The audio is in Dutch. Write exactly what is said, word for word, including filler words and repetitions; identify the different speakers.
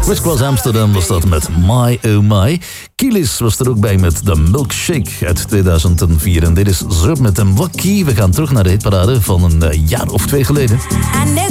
Speaker 1: Crisscross Amsterdam was dat met My Oh My. Kelis was er ook bij met The Milkshake uit tweeduizend vier. En dit is Zurb met een Wakkie. We gaan terug naar de hitparade van een jaar of twee geleden.